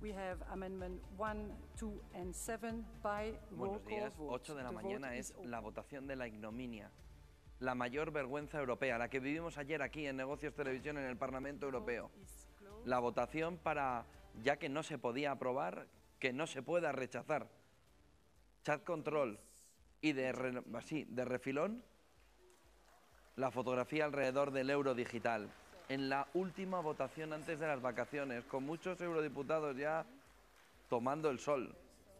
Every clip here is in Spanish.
Buenos días. 8 de la mañana es la votación de la ignominia, la mayor vergüenza europea, la que vivimos ayer aquí en Negocios Televisión en el Parlamento Europeo. La votación para, ya que no se podía aprobar, que no se pueda rechazar. Chat control y de refilón, la fotografía alrededor del euro digital. En la última votación antes de las vacaciones, con muchos eurodiputados ya tomando el sol.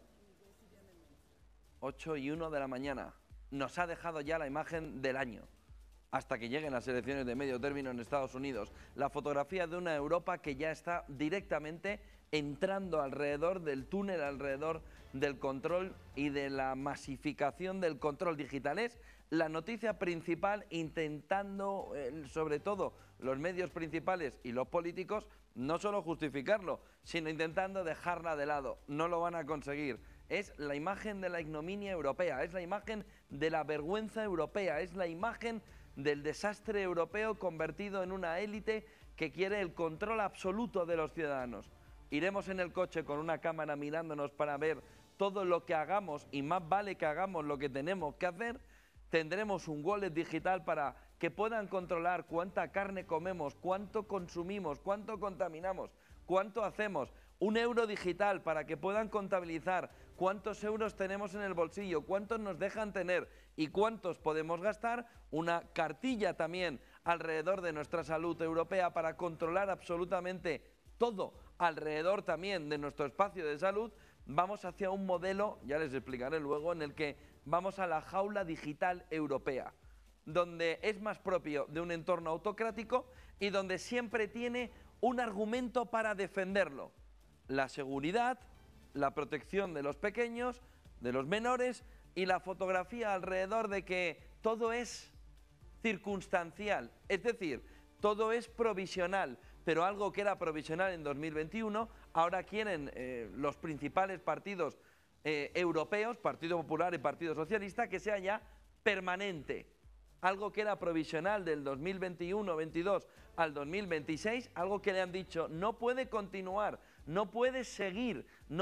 8:01 de la mañana. Nos ha dejado ya la imagen del año, hasta que lleguen las elecciones de medio término en Estados Unidos. La fotografía de una Europa que ya está directamente entrando alrededor del túnel, alrededor del control y de la masificación del control digital. Es la noticia principal, intentando, sobre todo los medios principales y los políticos, no solo justificarlo, sino intentando dejarla de lado. No lo van a conseguir. Es la imagen de la ignominia europea, es la imagen de la vergüenza europea, es la imagen del desastre europeo convertido en una élite que quiere el control absoluto de los ciudadanos. Iremos en el coche con una cámara mirándonos para ver todo lo que hagamos, y más vale que hagamos lo que tenemos que hacer. Tendremos un wallet digital para que puedan controlar cuánta carne comemos, cuánto consumimos, cuánto contaminamos, cuánto hacemos. Un euro digital para que puedan contabilizar cuántos euros tenemos en el bolsillo, cuántos nos dejan tener y cuántos podemos gastar. Una cartilla también alrededor de nuestra salud europea para controlar absolutamente todo alrededor también de nuestro espacio de salud. Vamos hacia un modelo, ya les explicaré luego, en el que vamos a la jaula digital europea, donde es más propio de un entorno autocrático y donde siempre tiene un argumento para defenderlo: la seguridad, la protección de los pequeños, de los menores, y la fotografía alrededor de que todo es circunstancial, es decir, todo es provisional, pero algo que era provisional en 2021, ahora quieren los principales partidos europeos, Partido Popular y Partido Socialista, que sea ya permanente. Algo que era provisional del 2021-22 al 2026, algo que le han dicho no puede continuar, no puede seguir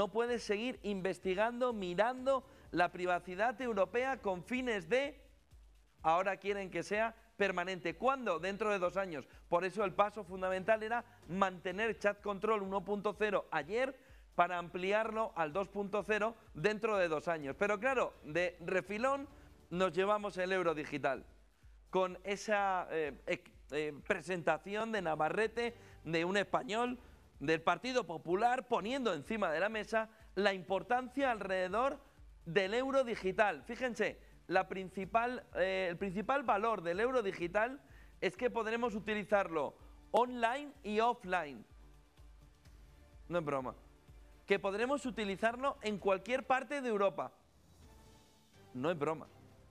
investigando, mirando la privacidad europea con fines de... Ahora quieren que sea permanente. ¿Cuándo? Dentro de 2 años. Por eso el paso fundamental era mantener Chat Control 1.0 ayer para ampliarlo al 2.0 dentro de 2 años. Pero claro, de refilón nos llevamos el euro digital, con esa presentación de Navarrete, de un español, del Partido Popular, poniendo encima de la mesa la importancia alrededor del euro digital. Fíjense, el principal valor del euro digital es que podremos utilizarlo online y offline. No es broma. Que podremos utilizarlo en cualquier parte de Europa. No es broma.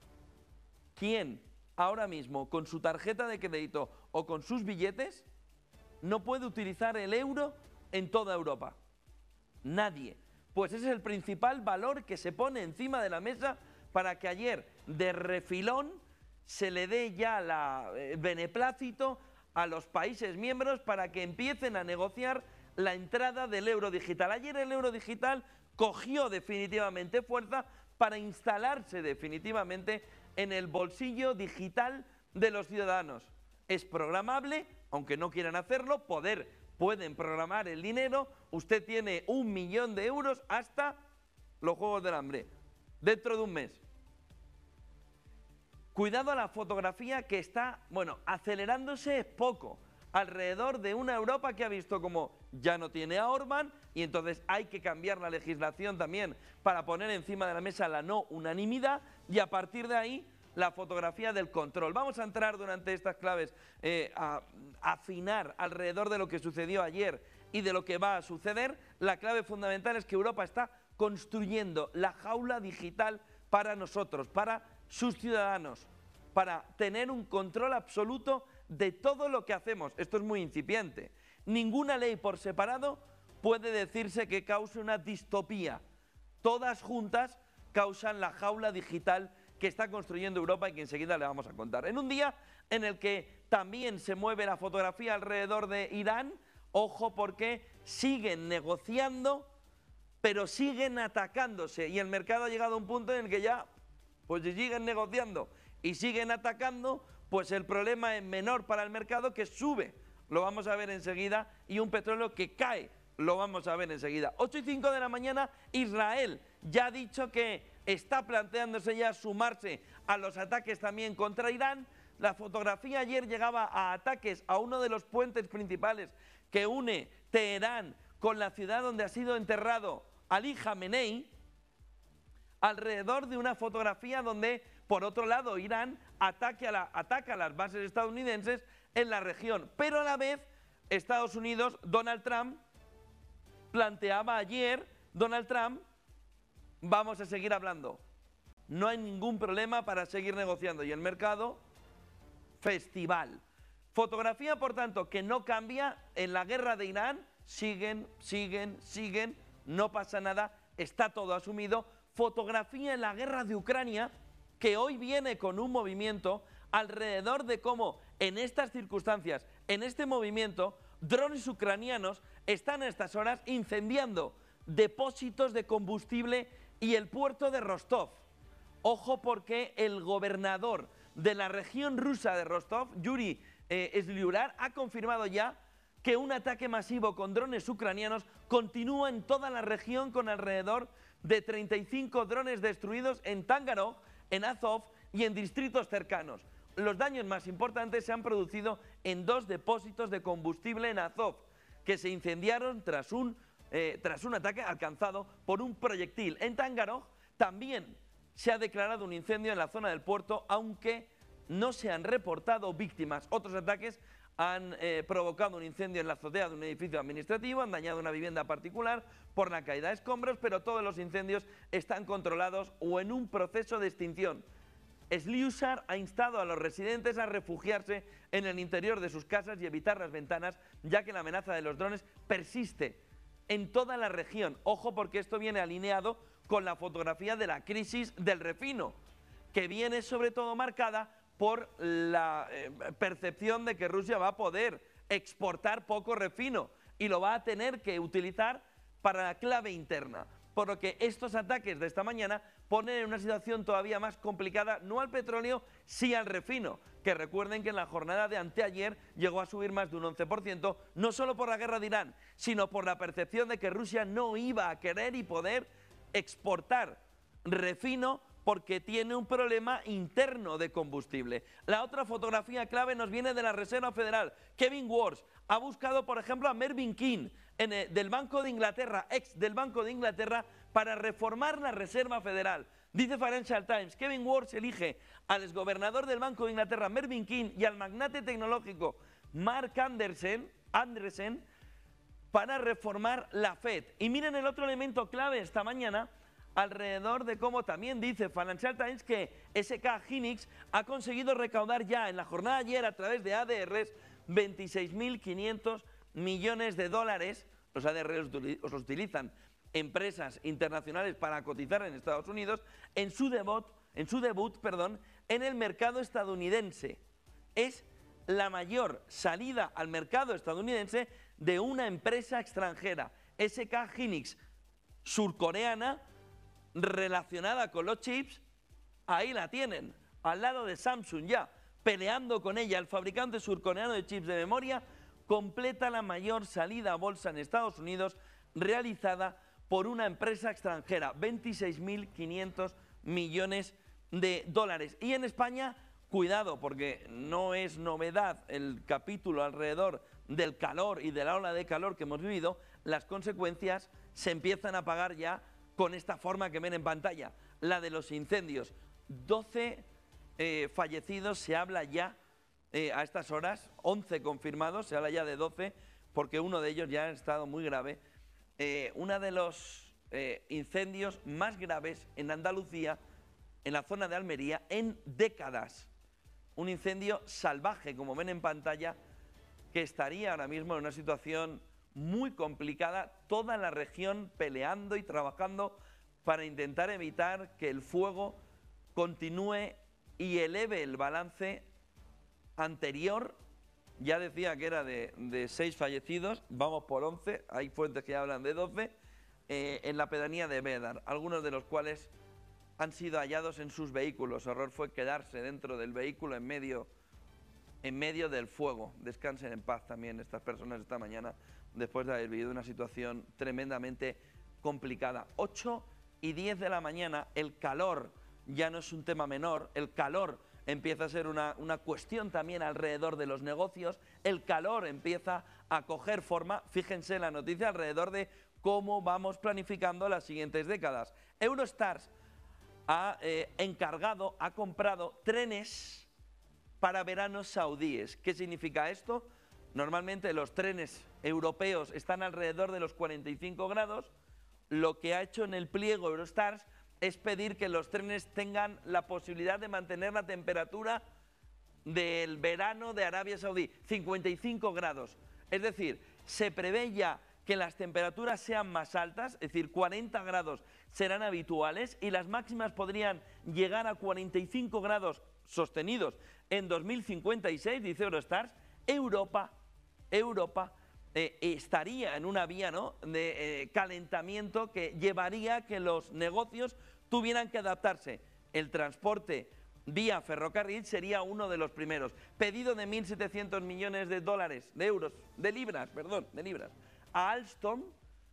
¿Quién ahora mismo con su tarjeta de crédito o con sus billetes no puede utilizar el euro en toda Europa? Nadie. Pues ese es el principal valor que se pone encima de la mesa para que ayer, de refilón, se le dé ya el beneplácito a los países miembros para que empiecen a negociar la entrada del euro digital. Ayer el euro digital cogió definitivamente fuerza para instalarse definitivamente en el bolsillo digital de los ciudadanos. Es programable, aunque no quieran hacerlo, pueden programar el dinero. Usted tiene 1 millón de euros hasta los Juegos del Hambre, dentro de un mes. Cuidado a la fotografía que está, acelerándose poco, alrededor de una Europa que ha visto como ya no tiene a Orbán, y entonces hay que cambiar la legislación también para poner encima de la mesa la no unanimidad, y a partir de ahí la fotografía del control. Vamos a entrar durante estas claves a afinar alrededor de lo que sucedió ayer y de lo que va a suceder. La clave fundamental es que Europa está construyendo la jaula digital para nosotros, para sus ciudadanos, para tener un control absoluto de todo lo que hacemos. Esto es muy incipiente. Ninguna ley por separado puede decirse que cause una distopía. Todas juntas causan la jaula digital que está construyendo Europa y que enseguida le vamos a contar. En un día en el que también se mueve la fotografía alrededor de Irán, Ojo porque siguen negociando, pero siguen atacándose y el mercado ha llegado a un punto en el que ya, pues si siguen negociando y siguen atacando, pues el problema es menor para el mercado, que sube, lo vamos a ver enseguida, y un petróleo que cae, lo vamos a ver enseguida. 8:05 de la mañana, Israel ya ha dicho que está planteándose ya sumarse a los ataques también contra Irán. La fotografía ayer llegaba a ataques a uno de los puentes principales que une Teherán con la ciudad donde ha sido enterrado Ali Jamenei, alrededor de una fotografía donde, por otro lado, Irán ataca a las bases estadounidenses en la región. Pero a la vez, Estados Unidos, Donald Trump, planteaba ayer, vamos a seguir hablando. No hay ningún problema para seguir negociando. Y el mercado, festival. Fotografía, por tanto, que no cambia en la guerra de Irán. Siguen, no pasa nada, está todo asumido. Fotografía en la guerra de Ucrania, que hoy viene con un movimiento alrededor de cómo en estas circunstancias, en este movimiento, drones ucranianos están a estas horas incendiando depósitos de combustible y el puerto de Rostov. Ojo porque el gobernador de la región rusa de Rostov, Yuri Slyurar, ha confirmado ya que un ataque masivo con drones ucranianos continúa en toda la región, con alrededor de 35 drones destruidos en Tangarog, en Azov y en distritos cercanos. Los daños más importantes se han producido en 2 depósitos de combustible en Azov, que se incendiaron tras un ataque alcanzado por un proyectil. En Tangarog también se ha declarado un incendio en la zona del puerto, aunque no se han reportado víctimas. Otros ataques han provocado un incendio en la azotea de un edificio administrativo, han dañado una vivienda particular por la caída de escombros, pero todos los incendios están controlados o en un proceso de extinción. Slyurar ha instado a los residentes a refugiarse en el interior de sus casas y evitar las ventanas, ya que la amenaza de los drones persiste en toda la región. Ojo porque esto viene alineado con la fotografía de la crisis del refino, que viene sobre todo marcada por la percepción de que Rusia va a poder exportar poco refino y lo va a tener que utilizar para la clave interna. Por lo que estos ataques de esta mañana ponen en una situación todavía más complicada, no al petróleo, sí al refino, que recuerden que en la jornada de anteayer llegó a subir más de un 11%, no solo por la guerra de Irán, sino por la percepción de que Rusia no iba a querer y poder exportar refino porque tiene un problema interno de combustible. La otra fotografía clave nos viene de la Reserva Federal. Kevin Walsh ha buscado, por ejemplo, a Mervyn King, del Banco de Inglaterra, ex del Banco de Inglaterra, para reformar la Reserva Federal. Dice Financial Times, Kevin Walsh elige al exgobernador del Banco de Inglaterra, Mervyn King, y al magnate tecnológico Mark Andreessen, para reformar la Fed. Y miren el otro elemento clave esta mañana, alrededor de cómo también dice Financial Times que SK Hynix ha conseguido recaudar ya en la jornada de ayer a través de ADRs 26.500 millones de dólares. Los ADRs los utilizan empresas internacionales para cotizar en Estados Unidos en su debut en el mercado estadounidense. Es la mayor salida al mercado estadounidense de una empresa extranjera. SK Hynix, surcoreana, relacionada con los chips, ahí la tienen, al lado de Samsung ya, peleando con ella. El fabricante surcoreano de chips de memoria completa la mayor salida a bolsa en Estados Unidos realizada por una empresa extranjera, 26.500 millones de dólares. Y en España, cuidado, porque no es novedad el capítulo alrededor del calor y de la ola de calor que hemos vivido, las consecuencias se empiezan a pagar ya con esta forma que ven en pantalla, la de los incendios. 12 fallecidos, se habla ya a estas horas, 11 confirmados, se habla ya de 12, porque uno de ellos ya ha estado muy grave. Uno de los incendios más graves en Andalucía, en la zona de Almería, en décadas. Un incendio salvaje, como ven en pantalla, que estaría ahora mismo en una situación muy complicada, toda la región peleando y trabajando para intentar evitar que el fuego continúe y eleve el balance anterior Ya decía que era de 6 fallecidos, vamos por 11, hay fuentes que hablan de 12, en la pedanía de Bédar, algunos de los cuales han sido hallados en sus vehículos. Su error fue quedarse dentro del vehículo en medio del fuego. Descansen en paz también estas personas esta mañana, después de haber vivido una situación tremendamente complicada. 8:10 de la mañana, el calor ya no es un tema menor, el calor empieza a ser una cuestión también alrededor de los negocios, el calor empieza a coger forma. Fíjense en la noticia alrededor de cómo vamos planificando las siguientes décadas. Eurostars ha comprado trenes para veranos saudíes. ¿Qué significa esto? Normalmente los trenes europeos están alrededor de los 45 grados. Lo que ha hecho en el pliego Eurostars es pedir que los trenes tengan la posibilidad de mantener la temperatura del verano de Arabia Saudí, 55 grados. Es decir, se prevé ya que las temperaturas sean más altas, es decir, 40 grados serán habituales y las máximas podrían llegar a 45 grados sostenidos en 2056, dice Eurostars. Europa estaría en una vía, ¿no?, de calentamiento que llevaría a que los negocios tuvieran que adaptarse. El transporte vía ferrocarril sería uno de los primeros. Pedido de 1.700 millones de dólares, de libras, a Alstom,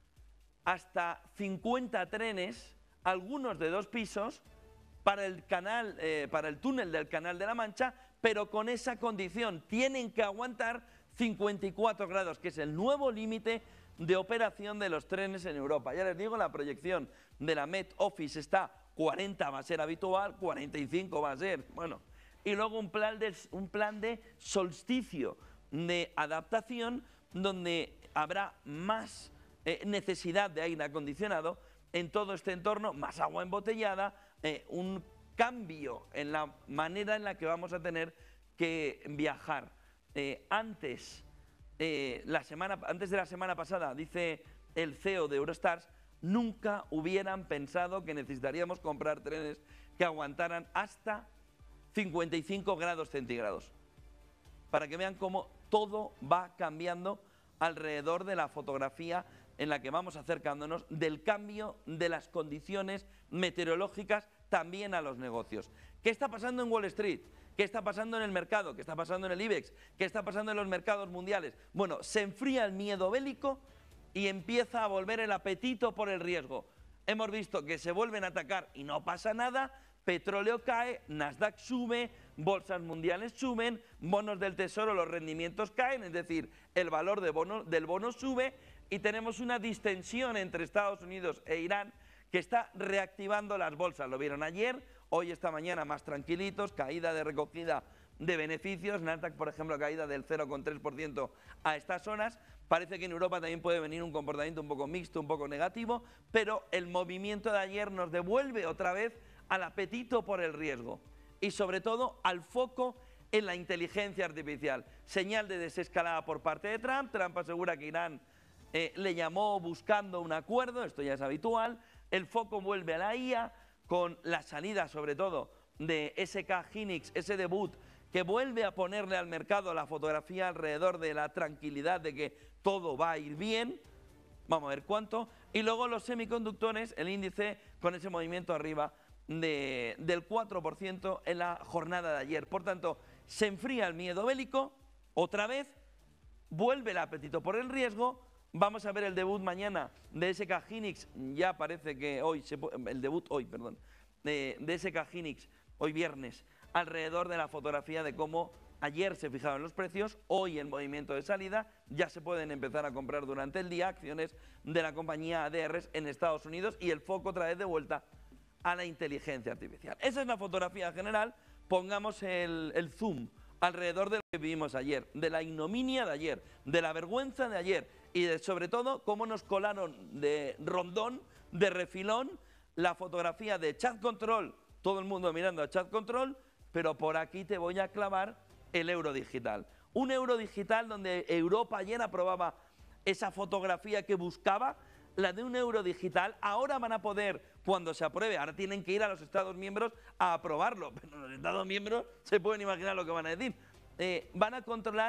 hasta 50 trenes, algunos de 2 pisos, para el túnel del Canal de la Mancha, pero con esa condición: tienen que aguantar 54 grados, que es el nuevo límite de operación de los trenes en Europa. Ya les digo, la proyección de la Met Office está 40 va a ser habitual, 45 va a ser, bueno. Y luego un plan de solsticio, de adaptación, donde habrá más necesidad de aire acondicionado en todo este entorno, más agua embotellada, un cambio en la manera en la que vamos a tener que viajar. Antes de la semana pasada, dice el CEO de Eurostars, nunca hubieran pensado que necesitaríamos comprar trenes que aguantaran hasta 55 grados centígrados. Para que vean cómo todo va cambiando alrededor de la fotografía en la que vamos acercándonos del cambio de las condiciones meteorológicas también a los negocios. ¿Qué está pasando en Wall Street? ¿Qué está pasando en el mercado? ¿Qué está pasando en el IBEX? ¿Qué está pasando en los mercados mundiales? Bueno, se enfría el miedo bélico y empieza a volver el apetito por el riesgo. Hemos visto que se vuelven a atacar y no pasa nada. Petróleo cae, Nasdaq sube, bolsas mundiales suben, bonos del tesoro, los rendimientos caen, es decir, el valor del bono sube, y tenemos una distensión entre Estados Unidos e Irán que está reactivando las bolsas. Lo vieron ayer, hoy esta mañana más tranquilitos, caída de recogida de beneficios. Nasdaq, por ejemplo, caída del 0,3% a estas horas. Parece que en Europa también puede venir un comportamiento un poco mixto, un poco negativo, pero el movimiento de ayer nos devuelve otra vez al apetito por el riesgo y sobre todo al foco en la inteligencia artificial. Señal de desescalada por parte de Trump. Trump asegura que Irán le llamó buscando un acuerdo, esto ya es habitual. El foco vuelve a la IA con la salida sobre todo de SK Hynix, ese debut que vuelve a ponerle al mercado la fotografía alrededor de la tranquilidad de que todo va a ir bien. Vamos a ver cuánto. Y luego los semiconductores, el índice con ese movimiento arriba del 4% en la jornada de ayer. Por tanto, se enfría el miedo bélico, otra vez, vuelve el apetito por el riesgo. Vamos a ver el debut mañana de SK Hynix, ya parece que hoy, de SK Hynix, hoy viernes, alrededor de la fotografía de cómo ayer se fijaron los precios, hoy en movimiento de salida, ya se pueden empezar a comprar durante el día acciones de la compañía ADR en Estados Unidos, y el foco otra vez de vuelta a la inteligencia artificial. Esa es la fotografía general. Pongamos el zoom alrededor de lo que vivimos ayer, de la ignominia de ayer, de la vergüenza de ayer y sobre todo cómo nos colaron de rondón, de refilón, la fotografía de Chat Control, todo el mundo mirando a Chat Control, pero por aquí te voy a clavar el euro digital. Un euro digital donde Europa ayer aprobaba esa fotografía que buscaba, la de un euro digital. Ahora van a poder, cuando se apruebe, ahora tienen que ir a los Estados miembros a aprobarlo, pero los Estados miembros se pueden imaginar lo que van a decir. Van a controlar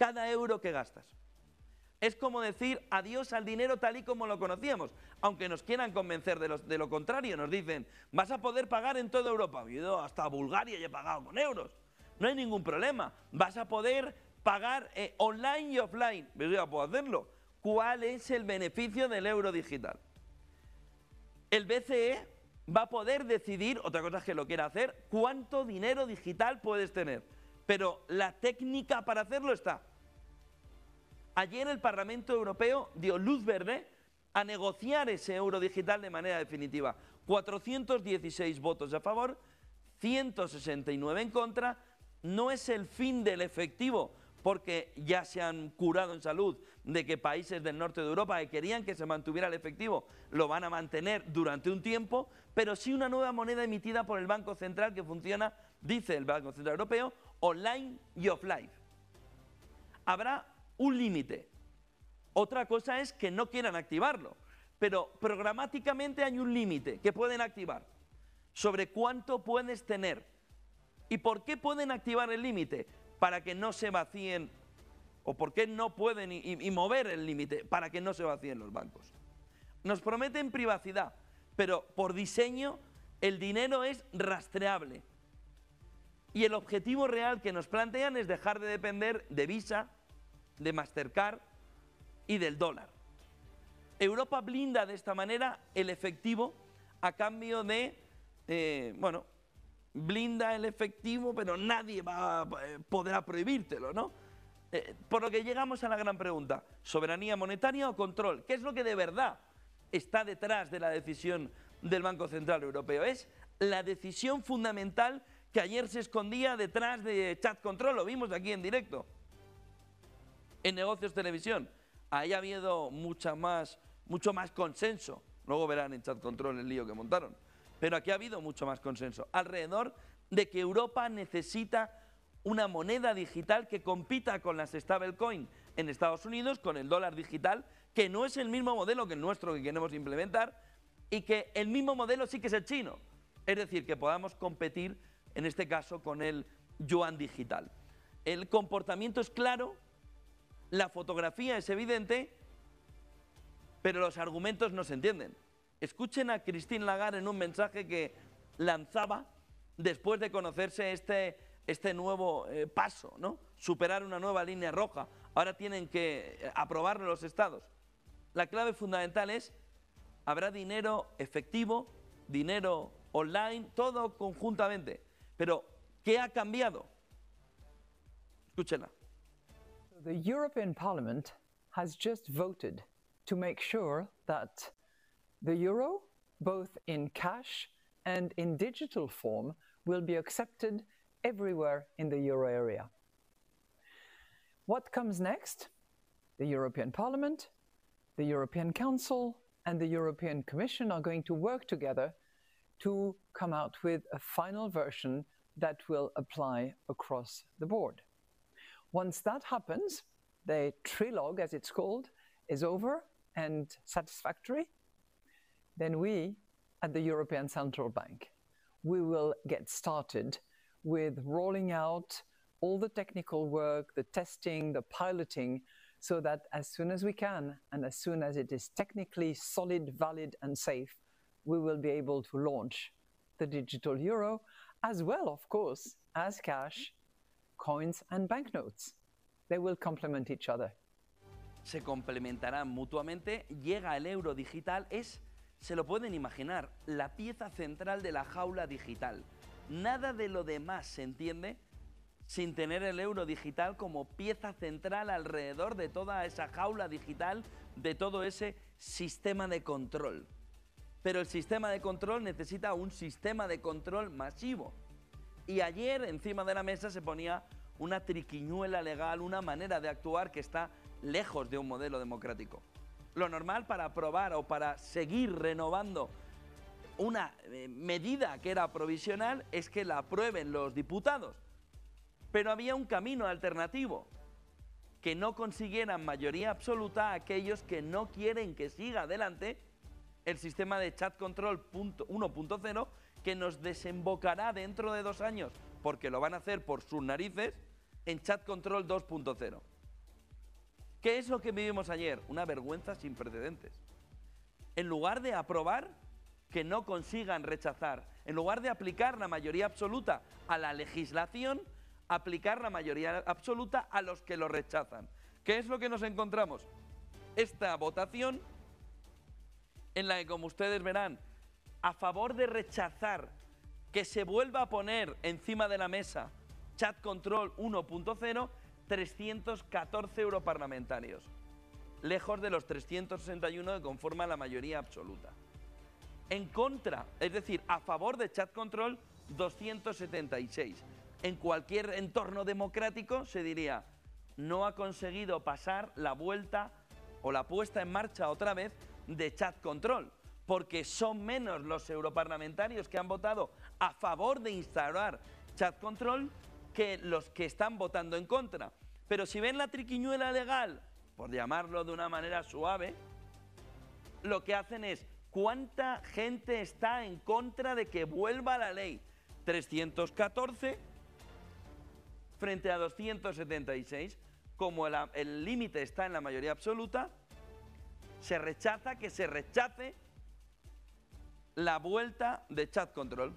cada euro que gastas. Es como decir adiós al dinero tal y como lo conocíamos, aunque nos quieran convencer de lo contrario. Nos dicen, vas a poder pagar en toda Europa. He ido hasta Bulgaria y he pagado con euros. No hay ningún problema. Vas a poder pagar online y offline. Pero yo ya puedo hacerlo. ¿Cuál es el beneficio del euro digital? El BCE va a poder decidir, otra cosa es que lo quiera hacer, cuánto dinero digital puedes tener. Pero la técnica para hacerlo está. Ayer el Parlamento Europeo dio luz verde a negociar ese euro digital de manera definitiva. 416 votos a favor, 169 en contra. No es el fin del efectivo, porque ya se han curado en salud de que países del norte de Europa que querían que se mantuviera el efectivo lo van a mantener durante un tiempo, pero sí una nueva moneda emitida por el Banco Central que funciona, dice el Banco Central Europeo, online y offline. Habrá un límite. Otra cosa es que no quieran activarlo, pero programáticamente hay un límite que pueden activar sobre cuánto puedes tener. ¿Y por qué pueden activar el límite? Para que no se vacíen, o por qué no pueden y mover el límite para que no se vacíen los bancos. Nos prometen privacidad, pero por diseño el dinero es rastreable. Y el objetivo real que nos plantean es dejar de depender de Visa, de Mastercard y del dólar. Europa blinda de esta manera el efectivo a cambio de, blinda el efectivo, pero nadie podrá prohibírtelo, ¿no? Por lo que llegamos a la gran pregunta, ¿soberanía monetaria o control? ¿Qué es lo que de verdad está detrás de la decisión del Banco Central Europeo? Es la decisión fundamental que ayer se escondía detrás de Chat Control, lo vimos aquí en directo. En Negocios Televisión, ahí ha habido mucho más consenso. Luego verán en Chat Control el lío que montaron. Pero aquí ha habido mucho más consenso alrededor de que Europa necesita una moneda digital que compita con las stablecoin en Estados Unidos, con el dólar digital, que no es el mismo modelo que el nuestro que queremos implementar, y que el mismo modelo sí que es el chino. Es decir, que podamos competir, en este caso, con el yuan digital. El comportamiento es claro. La fotografía es evidente, pero los argumentos no se entienden. Escuchen a Christine Lagarde en un mensaje que lanzaba después de conocerse este nuevo paso, ¿no? Superar una nueva línea roja. Ahora tienen que aprobarlo los estados. La clave fundamental es, habrá dinero efectivo, dinero online, todo conjuntamente. Pero, ¿qué ha cambiado? Escúchenla. The European Parliament has just voted to make sure that the euro, both in cash and in digital form, will be accepted everywhere in the euro area. What comes next? The European Parliament, the European Council, and the European Commission are going to work together to come out with a final version that will apply across the board. Once that happens, the trilogue, as it's called, is over and satisfactory, then we, at the European Central Bank, we will get started with rolling out all the technical work, the testing, the piloting, so that as soon as we can, and as soon as it is technically solid, valid, and safe, we will be able to launch the digital euro, as well, of course, as cash, coins and banknotes. They will complement each other. Se complementarán mutuamente. Llega el euro digital, se lo pueden imaginar, la pieza central de la jaula digital. Nada de lo demás se entiende sin tener el euro digital como pieza central alrededor de toda esa jaula digital, de todo ese sistema de control. Pero el sistema de control necesita un sistema de control masivo. Y ayer encima de la mesa se ponía una triquiñuela legal, una manera de actuar que está lejos de un modelo democrático. Lo normal para aprobar o para seguir renovando una medida que era provisional es que la aprueben los diputados. Pero había un camino alternativo, que no consiguieran mayoría absoluta a aquellos que no quieren que siga adelante el sistema de Chat Control 1.0, que nos desembocará dentro de 2 años, porque lo van a hacer por sus narices, en Chat Control 2.0. ¿Qué es lo que vivimos ayer? Una vergüenza sin precedentes. En lugar de aprobar, que no consigan rechazar. En lugar de aplicar la mayoría absoluta a la legislación, aplicar la mayoría absoluta a los que lo rechazan. ¿Qué es lo que nos encontramos? Esta votación en la que, como ustedes verán, a favor de rechazar que se vuelva a poner encima de la mesa Chat Control 1.0, 314 europarlamentarios, lejos de los 361 que conforman la mayoría absoluta. En contra, es decir, a favor de Chat Control, 276. En cualquier entorno democrático se diría, no ha conseguido pasar la vuelta o la puesta en marcha otra vez de Chat Control, porque son menos los europarlamentarios que han votado a favor de instaurar Chat Control que los que están votando en contra. Pero si ven la triquiñuela legal, por llamarlo de una manera suave, lo que hacen es, ¿cuánta gente está en contra de que vuelva la ley? 314 frente a 276. Como el límite está en la mayoría absoluta, se rechaza que se rechace la vuelta de Chat Control.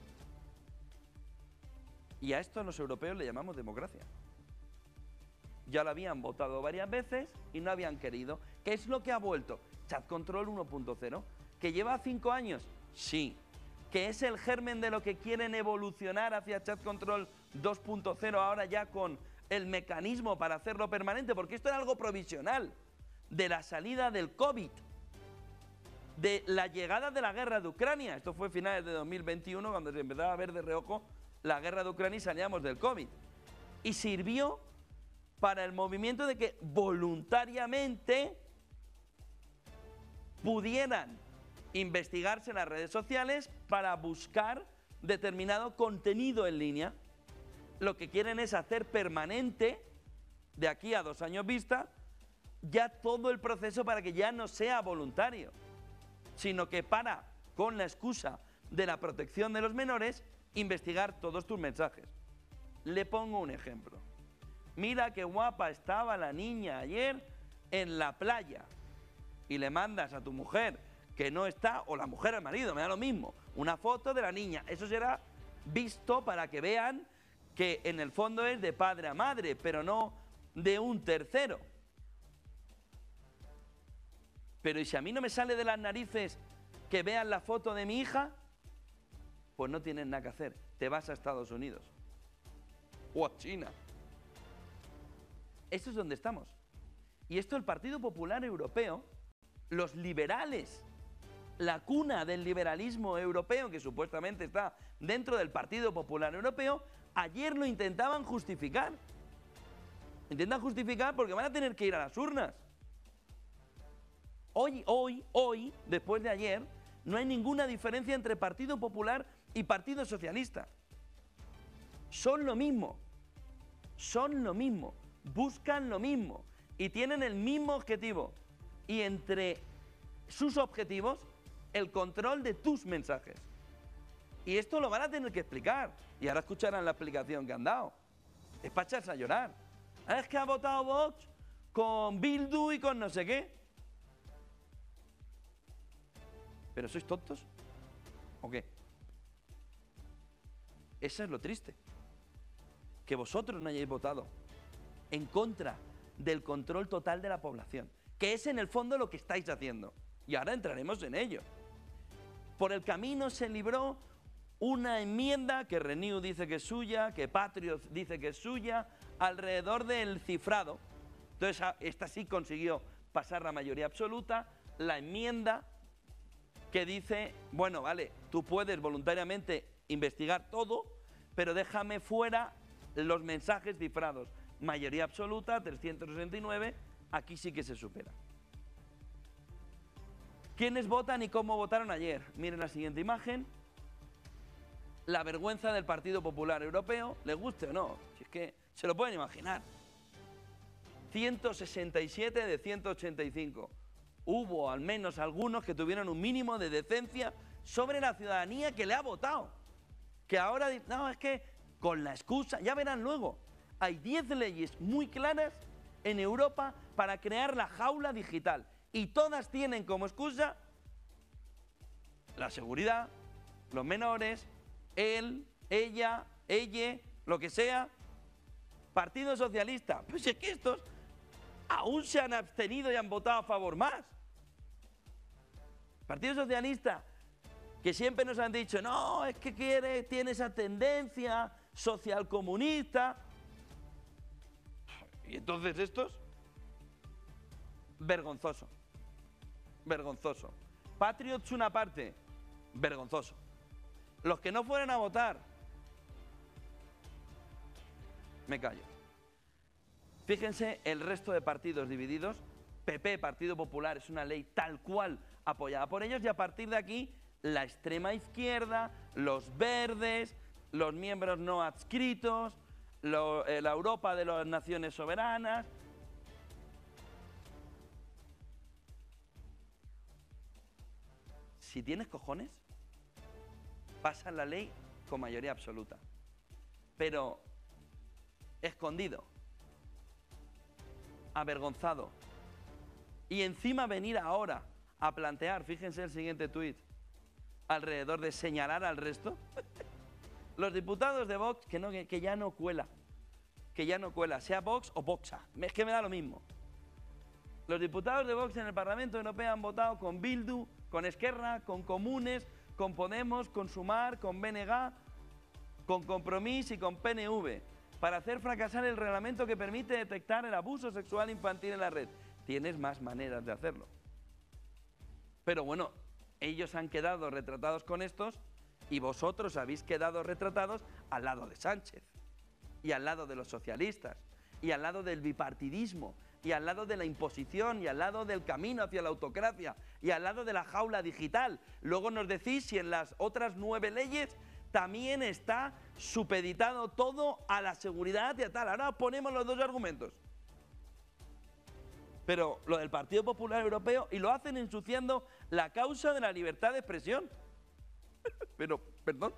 Y a esto los europeos le llamamos democracia. Ya lo habían votado varias veces y no habían querido. ¿Qué es lo que ha vuelto? Chat Control 1.0. ¿Que lleva 5 años? Sí. ¿Que es el germen de lo que quieren evolucionar hacia Chat Control 2.0 ahora ya con el mecanismo para hacerlo permanente? Porque esto era algo provisional, de la salida del COVID, de la llegada de la guerra de Ucrania. Esto fue finales de 2021, cuando se empezaba a ver de reojo la guerra de Ucrania y salíamos del COVID. Y sirvió para el movimiento de que voluntariamente pudieran investigarse en las redes sociales para buscar determinado contenido en línea. Lo que quieren es hacer permanente, de aquí a 2 años vista, ya todo el proceso para que ya no sea voluntario, sino que para, con la excusa de la protección de los menores, investigar todos tus mensajes. Le pongo un ejemplo. Mira qué guapa estaba la niña ayer en la playa. Y le mandas a tu mujer, que no está, o la mujer al marido, me da lo mismo, una foto de la niña. Eso será visto para que vean que en el fondo es de padre a madre, pero no de un tercero. Pero ¿y si a mí no me sale de las narices que vean la foto de mi hija? Pues no tienes nada que hacer, te vas a Estados Unidos o a China. Eso es donde estamos. Y esto el Partido Popular Europeo, los liberales, la cuna del liberalismo europeo, que supuestamente está dentro del Partido Popular Europeo, ayer lo intentaban justificar. Intentan justificar porque van a tener que ir a las urnas. Hoy, después de ayer, no hay ninguna diferencia entre Partido Popular y Partido Socialista. Son lo mismo, buscan lo mismo y tienen el mismo objetivo. Y entre sus objetivos, el control de tus mensajes. Y esto lo van a tener que explicar. Y ahora escucharán la explicación que han dado. Es para echarse a llorar. Es que ha votado Vox con Bildu y con no sé qué. ¿Pero sois tontos? ¿O qué? Eso es lo triste. Que vosotros no hayáis votado en contra del control total de la población. Que es en el fondo lo que estáis haciendo. Y ahora entraremos en ello. Por el camino se libró una enmienda que Renew dice que es suya, que Patriot dice que es suya, alrededor del cifrado. Entonces, esta sí consiguió pasar la mayoría absoluta. La enmienda que dice, bueno, vale, tú puedes voluntariamente investigar todo, pero déjame fuera los mensajes cifrados. Mayoría absoluta, 369, aquí sí que se supera. ¿Quiénes votan y cómo votaron ayer? Miren la siguiente imagen. La vergüenza del Partido Popular Europeo, les guste o no, si es que se lo pueden imaginar. 167 de 185. Hubo al menos algunos que tuvieron un mínimo de decencia sobre la ciudadanía que le ha votado. Que ahora dicen, no, es que con la excusa, ya verán luego, hay 10 leyes muy claras en Europa para crear la jaula digital. Y todas tienen como excusa la seguridad, los menores, él, ella, lo que sea. Partido Socialista, pues es que estos aún se han abstenido y han votado a favor más. Partido Socialista, que siempre nos han dicho, no, es que tiene esa tendencia socialcomunista. Y entonces estos, vergonzoso, vergonzoso. Patriots una parte, vergonzoso. Los que no fueron a votar, me callo. Fíjense el resto de partidos divididos. PP, Partido Popular, es una ley tal cual apoyada por ellos, y a partir de aquí la extrema izquierda, los verdes, los miembros no adscritos, la Europa de las naciones soberanas. Si tienes cojones, pasa la ley con mayoría absoluta. Pero escondido, avergonzado, y encima venir ahora a plantear, fíjense el siguiente tuit, alrededor de señalar al resto. Los diputados de Vox, que ya no cuela, sea Vox o Voxa, es que me da lo mismo. Los diputados de Vox en el Parlamento Europeo han votado con Bildu, con Esquerra, con Comunes, con Podemos, con Sumar, con BNG, con Compromís y con PNV, para hacer fracasar el reglamento que permite detectar el abuso sexual infantil en la red. Tienes más maneras de hacerlo. Pero bueno, ellos han quedado retratados con estos y vosotros habéis quedado retratados al lado de Sánchez y al lado de los socialistas y al lado del bipartidismo y al lado de la imposición y al lado del camino hacia la autocracia y al lado de la jaula digital. Luego nos decís si en las otras 9 leyes también está supeditado todo a la seguridad y a tal. Ahora ponemos los dos argumentos. Pero lo del Partido Popular Europeo, y lo hacen ensuciando la causa de la libertad de expresión. Pero, perdón.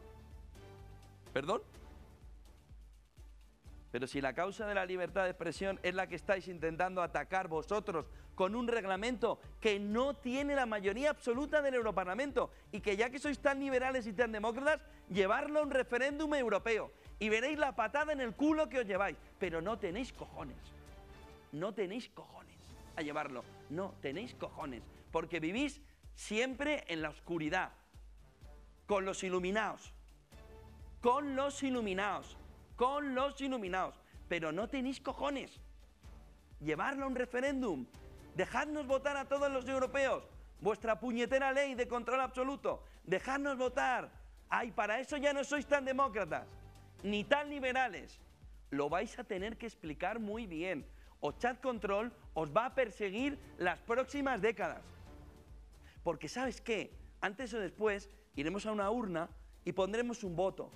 Pero si la causa de la libertad de expresión es la que estáis intentando atacar vosotros con un reglamento que no tiene la mayoría absoluta del Europarlamento, y que ya que sois tan liberales y tan demócratas, llevarlo a un referéndum europeo y veréis la patada en el culo que os lleváis. Pero no tenéis cojones. No tenéis cojones a llevarlo. No tenéis cojones. Porque vivís siempre en la oscuridad. Con los iluminados. Con los iluminados. Con los iluminados. Pero no tenéis cojones. Llevarlo a un referéndum. Dejadnos votar a todos los europeos. Vuestra puñetera ley de control absoluto. Dejadnos votar. Ay, para eso ya no sois tan demócratas. Ni tan liberales. Lo vais a tener que explicar muy bien. O Chat Control os va a perseguir las próximas décadas. Porque ¿sabes qué? Antes o después iremos a una urna y pondremos un voto.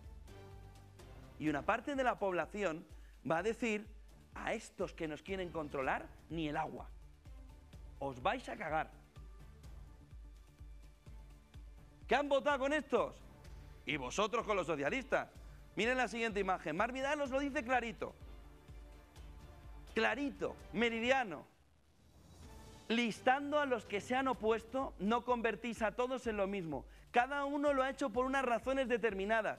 Y una parte de la población va a decir: a estos que nos quieren controlar, ni el agua. Os vais a cagar. ¿Qué han votado con estos? Y vosotros con los socialistas. Miren la siguiente imagen. Mar Vidal os lo dice clarito. Clarito, meridiano. Listando a los que se han opuesto, no convertís a todos en lo mismo. Cada uno lo ha hecho por unas razones determinadas.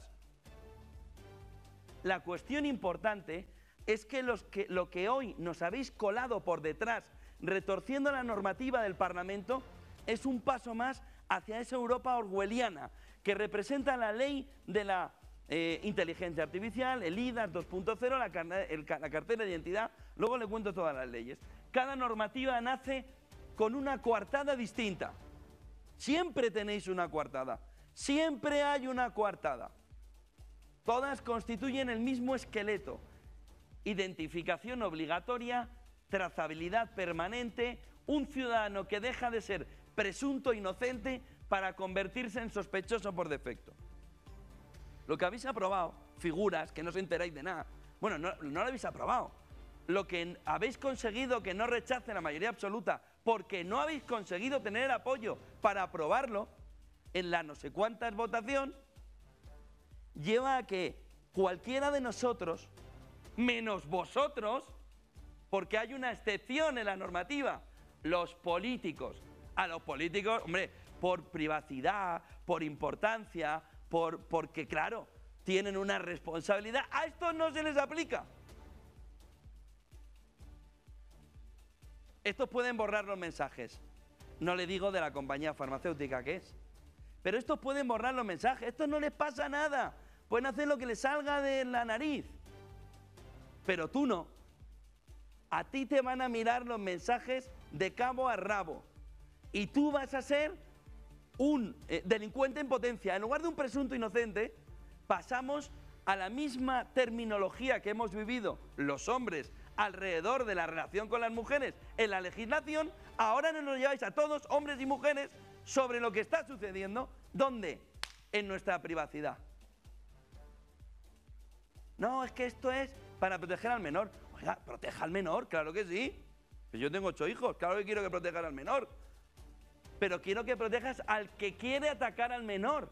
La cuestión importante es que lo que hoy nos habéis colado por detrás, retorciendo la normativa del Parlamento, es un paso más hacia esa Europa orwelliana que representa la ley de la inteligencia artificial, el IDAS 2.0, la cartera de identidad. Luego le cuento todas las leyes. Cada normativa nace con una coartada distinta. Siempre tenéis una coartada. Siempre hay una coartada. Todas constituyen el mismo esqueleto. Identificación obligatoria, trazabilidad permanente, un ciudadano que deja de ser presunto inocente para convertirse en sospechoso por defecto. Lo que habéis aprobado, figuras que no os enteráis de nada. Bueno, no lo habéis aprobado. Lo que habéis conseguido que no rechace la mayoría absoluta, porque no habéis conseguido tener el apoyo para aprobarlo en la no sé cuántas votación, lleva a que cualquiera de nosotros, menos vosotros, porque hay una excepción en la normativa. Los políticos. A los políticos, hombre, por privacidad, por importancia, porque claro, tienen una responsabilidad. A estos no se les aplica. Estos pueden borrar los mensajes. No le digo de la compañía farmacéutica que es. Pero estos pueden borrar los mensajes. Estos no les pasa nada. Pueden hacer lo que les salga de la nariz. Pero tú no. A ti te van a mirar los mensajes de cabo a rabo. Y tú vas a ser un delincuente en potencia. En lugar de un presunto inocente, pasamos a la misma terminología que hemos vivido los hombres alrededor de la relación con las mujeres en la legislación. Ahora nos lo lleváis a todos, hombres y mujeres, sobre lo que está sucediendo. ¿Dónde? En nuestra privacidad. No, es que esto es para proteger al menor. Oiga, proteja al menor, claro que sí. Yo tengo 8 hijos, claro que quiero que protejan al menor. Pero quiero que protejas al que quiere atacar al menor.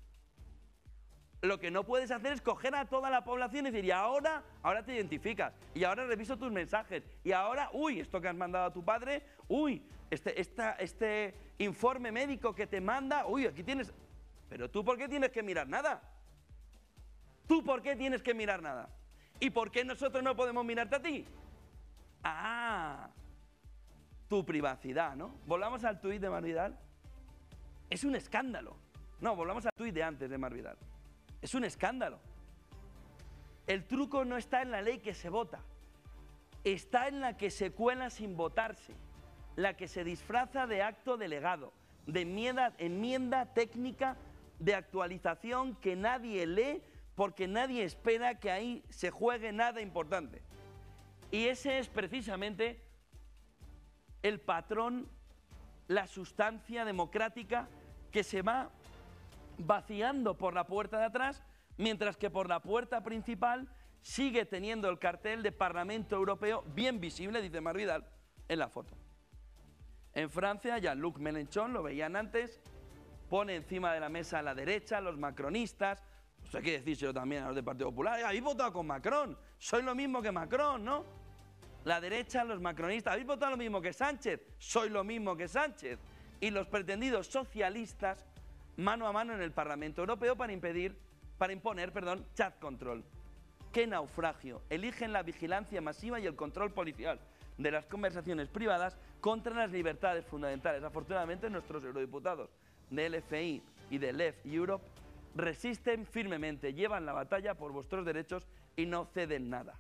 Lo que no puedes hacer es coger a toda la población y decir, y ahora te identificas, y ahora reviso tus mensajes, y ahora, uy, esto que has mandado a tu padre, uy, este informe médico que te manda, uy, aquí tienes... Pero tú, ¿por qué tienes que mirar nada? ¿Tú por qué tienes que mirar nada? ¿Y por qué nosotros no podemos mirarte a ti? Ah, tu privacidad, ¿no? Volvamos al tuit de Mar Vidal. Es un escándalo. No, volvamos al tuit de antes de Mar Vidal. Es un escándalo. El truco no está en la ley que se vota, está en la que se cuela sin votarse, la que se disfraza de acto delegado, de enmienda técnica de actualización que nadie lee porque nadie espera que ahí se juegue nada importante. Y ese es precisamente el patrón, la sustancia democrática que se va vaciando por la puerta de atrás, mientras que por la puerta principal sigue teniendo el cartel de Parlamento Europeo bien visible, dice Mar Vidal, en la foto. En Francia, Jean-Luc Mélenchon, lo veían antes, pone encima de la mesa a la derecha, los macronistas, pues hay que decírselo también a los del Partido Popular, habéis votado con Macron, sois lo mismo que Macron, ¿no? La derecha, los macronistas, habéis votado lo mismo que Sánchez, sois lo mismo que Sánchez. Y los pretendidos socialistas, mano a mano en el Parlamento Europeo para imponer, chat control. ¡Qué naufragio! Eligen la vigilancia masiva y el control policial de las conversaciones privadas contra las libertades fundamentales. Afortunadamente, nuestros eurodiputados de LFI y de Left Europe resisten firmemente, llevan la batalla por vuestros derechos y no ceden nada.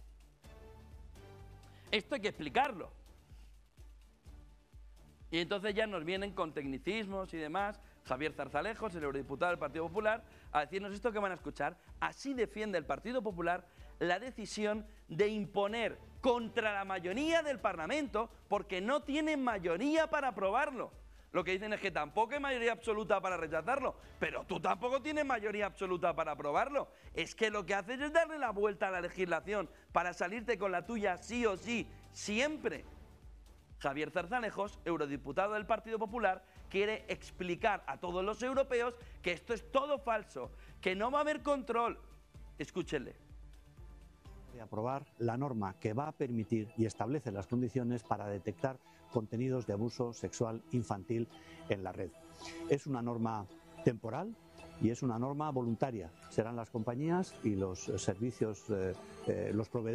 Esto hay que explicarlo. Y entonces ya nos vienen con tecnicismos y demás. Javier Zarzalejos, el eurodiputado del Partido Popular, a decirnos esto que van a escuchar. Así defiende el Partido Popular la decisión de imponer contra la mayoría del Parlamento, porque no tienen mayoría para aprobarlo. Lo que dicen es que tampoco hay mayoría absoluta para rechazarlo, pero tú tampoco tienes mayoría absoluta para aprobarlo. Es que lo que haces es darle la vuelta a la legislación para salirte con la tuya sí o sí, siempre. Javier Zarzalejos, eurodiputado del Partido Popular, quiere explicar a todos los europeos que esto es todo falso, que no va a haber control. Escúchenle. De aprobar la norma que va a permitir y establece las condiciones para detectar contenidos de abuso sexual infantil en la red. Es una norma temporal y es una norma voluntaria. Serán las compañías y los servicios, los proveedores